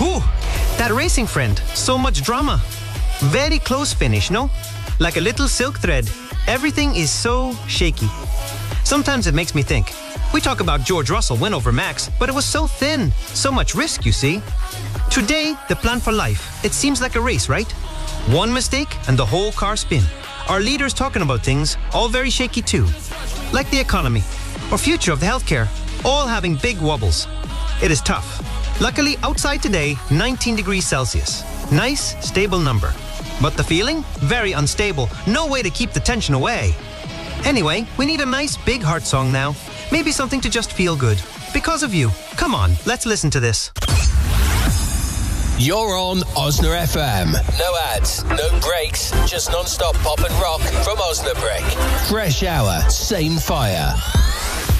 Whew! That racing friend, so much drama. Very close finish, no? Like a little silk thread. Everything is so shaky. Sometimes it makes me think. We talk about George Russell win over Max, but it was so thin. So much risk, you see. Today, the plan for life. It seems like a race, right? One mistake and the whole car spin. Our leaders talking about things, all very shaky too. Like the economy, or future of the healthcare, all having big wobbles. It is tough. Luckily, outside today, 19 degrees Celsius. Nice, stable number. But the feeling? Very unstable. No way to keep the tension away. Anyway, we need a nice big heart song now. Maybe something to just feel good. Because of you. Come on, let's listen to this. You're on Osna FM. No ads, no breaks, just non-stop pop and rock from Osnabrück. Fresh hour, same fire.